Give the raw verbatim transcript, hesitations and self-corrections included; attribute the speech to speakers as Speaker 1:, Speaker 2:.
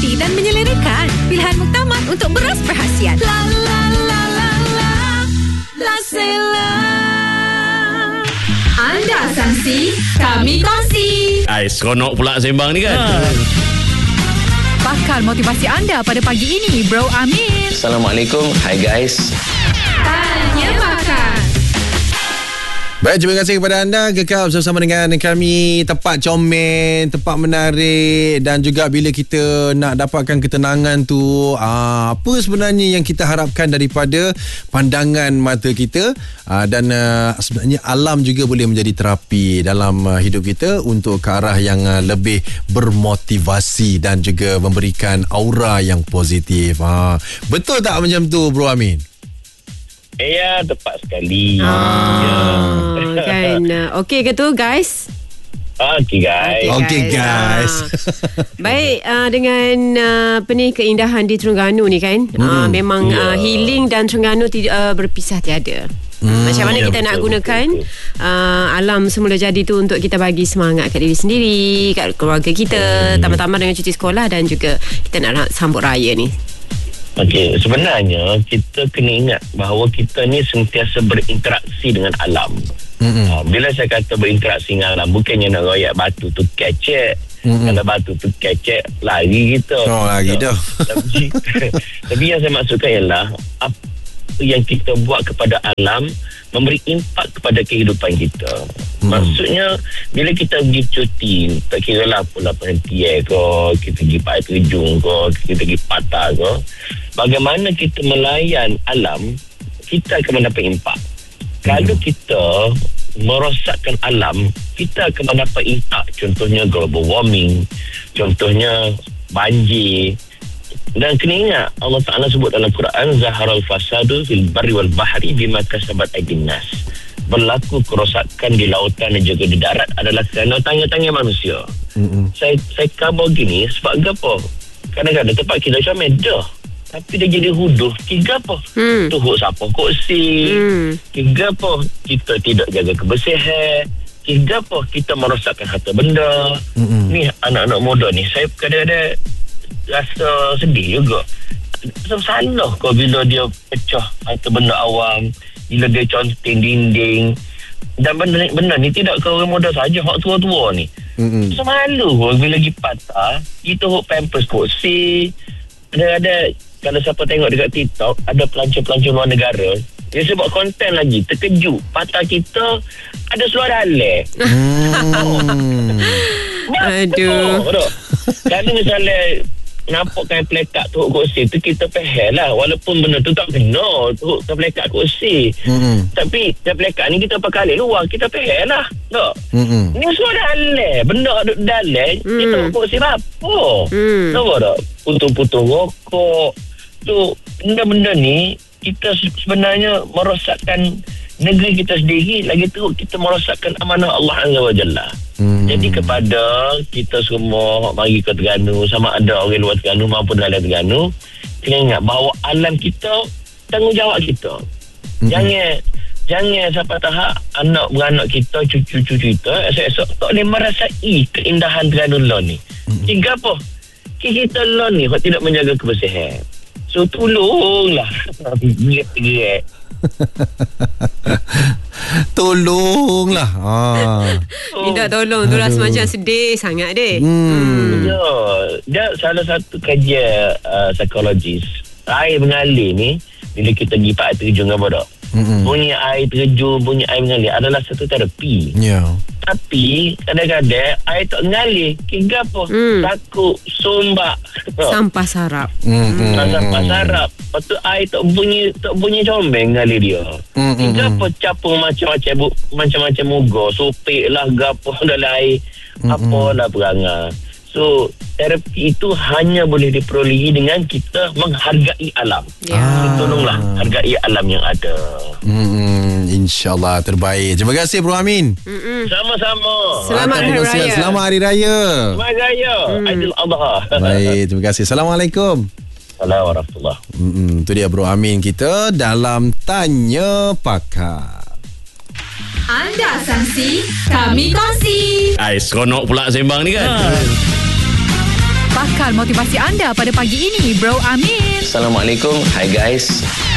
Speaker 1: berhati dan menyelerakan. Pilihan muktamad untuk beras perhasian. La la la la la La Sela. Anda sangsi, kami kongsi.
Speaker 2: Ai, seronok pula sembang ni kan. Ha.
Speaker 1: Pakar motivasi anda pada pagi ini, Bro Amin.
Speaker 3: Assalamualaikum. Hi guys.
Speaker 1: Tanya pakar.
Speaker 4: Baik, terima kasih kepada anda kekal bersama dengan kami. Tempat comel, tempat menarik, dan juga bila kita nak dapatkan ketenangan tu, aa, apa sebenarnya yang kita harapkan daripada pandangan mata kita, aa, dan aa, sebenarnya alam juga boleh menjadi terapi dalam aa, hidup kita untuk ke arah yang aa, lebih bermotivasi dan juga memberikan aura yang positif. Aa, betul tak macam tu, Bro Amin?
Speaker 3: Ya, tepat sekali.
Speaker 5: Ah,
Speaker 3: ya.
Speaker 5: Kan. Okey ke tu, guys?
Speaker 3: Okey, guys.
Speaker 4: Okey, guys.
Speaker 5: Ah. Baik, uh, dengan uh, apa ni, keindahan di Terengganu ni kan, hmm. uh, memang
Speaker 3: yeah.
Speaker 5: uh, healing dan Terengganu ti, uh, berpisah tiada. Hmm, Macam mana ya, kita betul, nak gunakan betul, betul. Uh, alam semula jadi tu untuk kita bagi semangat kat diri sendiri, kat keluarga kita, hmm. tambah-tambah dengan cuti sekolah, dan juga kita nak sambut raya ni.
Speaker 3: Okey, sebenarnya kita kena ingat bahawa kita ni sentiasa berinteraksi dengan alam. Mm-hmm. Ha, bila saya kata berinteraksi dengan alam, bukannya nak royak batu tu kecek. Mm-hmm. Kalau batu tu kecek, lari kita.
Speaker 4: Oh, lari dah.
Speaker 3: Tapi, tapi yang saya maksudkan ialah apa yang kita buat kepada alam memberi impak kepada kehidupan kita. Hmm. Maksudnya bila kita pergi cuti, tak kira lah pula penghentian ke, kita pergi Pantai Terjun ke, kita pergi patah ke, bagaimana kita melayan alam, kita akan mendapat impak. Hmm. Kalau kita merosakkan alam, kita akan mendapat impak. Contohnya global warming, contohnya banjir. Dan kena ingat, Allah Ta'ala sebut dalam Quran, Zaharal fasadu fil barri wal bahri bima kasabat aydin nas. Berlaku kerosakan di lautan dan juga di darat adalah kerana tangan-tangan manusia. Mm-hmm. Saya saya khabar gini, sebab apa? Kadang-kadang tempat kita macam medah, tapi dia jadi huduh. Tiga apa? Hmm. Tuhuk sapu kursi. Hmm. Tiga apa? Kita tidak jaga kebersihan. Tiga apa? Kita merosakkan harta benda. Mm-hmm. Ni anak-anak muda ni, saya kadang-kadang rasa sedih juga. Rasa salah kau bila dia pecah harta benda awam, bila dia conteng dinding. Dan benda, benda ni tidak ke orang muda saja, hak tua-tua ni. Mm-hmm. Rasa malu kau bila pergi patah, kita hok pampers kursi. Ada-ada, kalau siapa tengok dekat TikTok, ada pelancong-pelancong luar negara, dia sebut konten lagi, terkejut. Patah kita ada seluar dalek.
Speaker 4: Hmm.
Speaker 5: Aduh.
Speaker 3: Kalau misalnya nampakkan plekat tu kursi tu, kita faham lah, walaupun benda tu tak kena tu plekat kursi. Mm-hmm. Tapi plekat ni kita pakai luar, kita faham lah tak? Mm-hmm. Ni semua dalek, benda duduk dalek, mm. kita kursi apa? Mm. Tahu tak? Putus-putus rokok tu, benda-benda ni kita sebenarnya merosakkan negeri kita sendiri, lagi teruk kita merosakkan amanah Allah Azza wa Jalla. Hmm. Jadi kepada kita semua, mari ke Terengganu, sama ada orang luar Terengganu maupun dalam Terengganu, kena ingat bahawa alam kita tanggungjawab kita. Hmm. Jangan jangan sampai tahap anak beranak kita, cucu-cucu kita esok-esok tak boleh merasai keindahan Terengganu lah ni. Hmm. Tiga apa? Kita lah ni kalau tidak menjaga kebersihan. So tolonglah. Gerak-gerak.
Speaker 4: Tolonglah. Ah.
Speaker 5: Minta tolong tu rasa macam sedih sangat deh.
Speaker 4: Hmm.
Speaker 5: Hmm.
Speaker 3: Ya, dia salah satu kajian uh, psikologis. Air mengalir ni, bila kita pergi Pantai Terjun apa tak? Mm-hmm. Bunyi air terjun, bunyi air mengalir adalah satu terapi. Ya. Yeah. Tapi kadang-kadang air tak mengalir, kira apa? Mm. Takut sombak.
Speaker 5: Sampah sarap.
Speaker 4: Mm-hmm.
Speaker 3: Sampah sarap. Lepas tu air tak bunyi tak bunyi comel mengalir dia. Mm-hmm. Kira apa? Capung macam-macam bu, macam-macam muga, sopik lah gapo dalam air. Mm-hmm. Apalah perangai. So, terapi itu hanya boleh diperolehi dengan kita menghargai alam. Ya. So, tolonglah hargai alam yang ada.
Speaker 4: Hmm, InsyaAllah terbaik. Terima kasih Bro Amin.
Speaker 5: Mm-mm.
Speaker 3: Sama-sama.
Speaker 5: Selamat Hari Raya.
Speaker 4: Selamat Hari Raya.
Speaker 3: Selamat Hari Raya. Hmm. Aidil Adha.
Speaker 4: Baik, terima kasih. Assalamualaikum.
Speaker 3: Assalamualaikum warahmatullahi
Speaker 4: wabarakatuh. Itu dia Bro Amin kita dalam Tanya Pakar.
Speaker 1: Anda sangsi, kami kongsi.
Speaker 2: Ai, seronok pula sembang ni kan. Ha.
Speaker 1: bakal motivasi anda pada pagi ini, Bro Amin.
Speaker 3: Assalamualaikum. Hi guys.